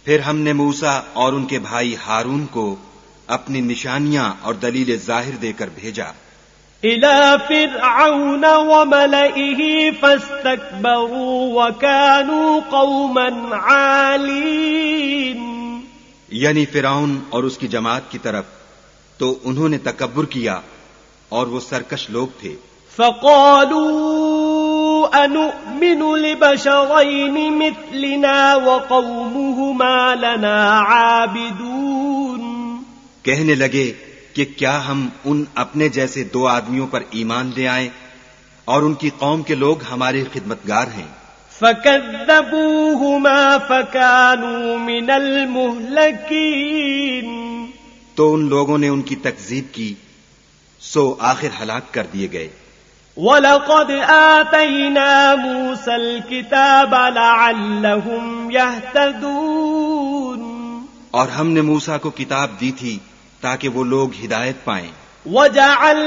پھر ہم نے موسیٰ اور ان کے بھائی ہارون کو اپنی نشانیاں اور دلیل ظاہر دے کر بھیجا إلى فرعون وملئه فاستكبروا وكانوا قوما عالين یعنی فرعون اور اس کی جماعت کی طرف، تو انہوں نے تکبر کیا اور وہ سرکش لوگ تھے۔ فقالوا أنؤمن لبشرين مثلنا وقومهما لنا عابدون کہنے لگے کہ کیا ہم ان اپنے جیسے دو آدمیوں پر ایمان لے آئیں اور ان کی قوم کے لوگ ہمارے خدمتگار ہیں۔ فكذبوهما فكانوا من المهلكين تو ان لوگوں نے ان کی تکذیب کی، سو آخر ہلاک کر دیے گئے۔ وَلَقَدْ آتَيْنَا مُوسَى الْكِتَابَ لَعَلَّهُمْ يَهْتَدُونَ اور ہم نے موسیٰ کو کتاب دی تھی تاکہ وہ لوگ ہدایت پائیں۔ وَجَعَلْنَا